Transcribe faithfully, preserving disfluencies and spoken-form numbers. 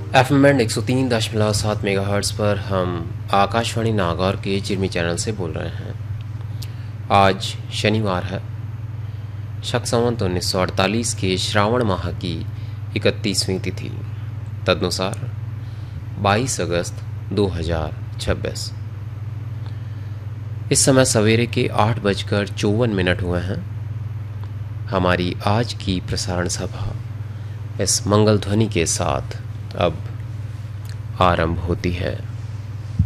F M band एक सौ तीन दशमलव सात मेगा हर्ट्स पर हम आकाशवाणी नागौर के चिरमी चैनल से बोल रहे हैं। आज शनिवार है, शक संवत उन्नीस सौ अड़तालीस के श्रावण माह की इकतीसवीं तिथि, तदनुसार बाईस अगस्त दो हज़ार छब्बीस। इस समय सवेरे के आठ बजकर चौवन मिनट हुए हैं। हमारी आज की प्रसारण सभा इस मंगल ध्वनि के साथ अब आरंभ होती है।